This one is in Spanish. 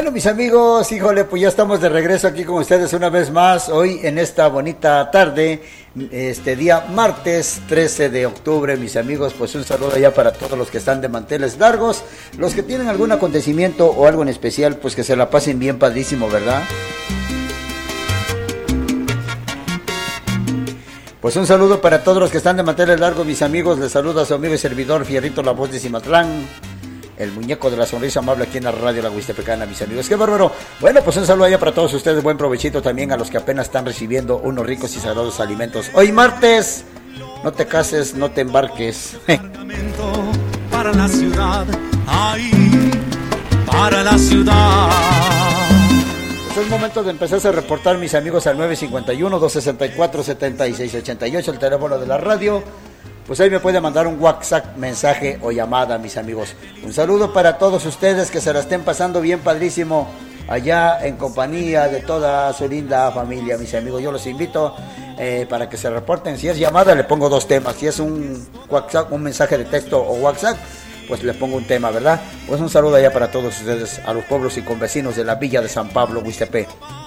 Bueno, mis amigos, híjole, pues ya estamos de regreso aquí con ustedes una vez más, hoy en esta bonita tarde, este día martes 13 de octubre, mis amigos, pues un saludo ya para todos los que están de manteles largos, los que tienen algún acontecimiento o algo en especial, pues que se la pasen bien padrísimo, ¿verdad? Pues un saludo para todos los que están de manteles largos, mis amigos, les saluda a su amigo y servidor Fierrito, la voz de Cimatlán, el muñeco de la sonrisa amable aquí en la radio La Huistepecana, mis amigos. ¡Qué bárbaro! Bueno, pues un saludo allá para todos ustedes, buen provechito también a los que apenas están recibiendo unos ricos y sagrados alimentos. Hoy martes, no te cases, no te embarques. Para la ciudad, ay, para la ciudad. Es momento de empezar a reportar, mis amigos, al 951-264-7688, el teléfono de la radio. Pues ahí me puede mandar un WhatsApp, mensaje o llamada, mis amigos. Un saludo para todos ustedes, que se la estén pasando bien padrísimo allá en compañía de toda su linda familia, mis amigos. Yo los invito para que se reporten. Si es llamada, le pongo 2 temas. Si es un WhatsApp, un mensaje de texto o WhatsApp, pues le pongo un tema, ¿verdad? Pues un saludo allá para todos ustedes, a los pueblos y convecinos de la villa de San Pablo, Huistepec.